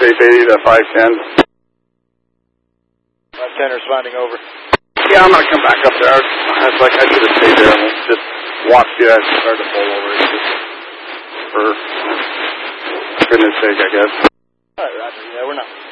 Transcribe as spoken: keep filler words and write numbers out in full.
Safe eighty to five ten. five ten responding over. Yeah, I'm going to come back up there. I was like, I should have stayed there and just watched you guys start to pull over. It's just for goodness sake, I guess. All right, Roger. Yeah, we're not.